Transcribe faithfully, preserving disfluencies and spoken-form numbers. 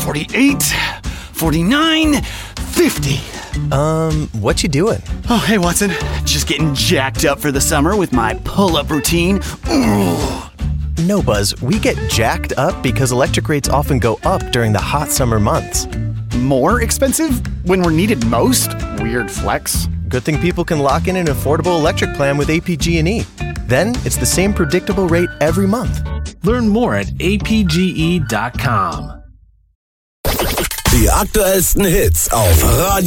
forty-eight, forty-nine, fifty. Um, what you doing? Oh, hey, Watson. Just getting jacked up for the summer with my pull-up routine. Ooh. No, Buzz, we get jacked up because electric rates often go up during the hot summer months. More expensive when we're needed most? Weird flex. Good thing people can lock in an affordable electric plan with A P G and E. Then it's the same predictable rate every month. Learn more at A P G E dot com. Die aktuellsten Hits auf Radio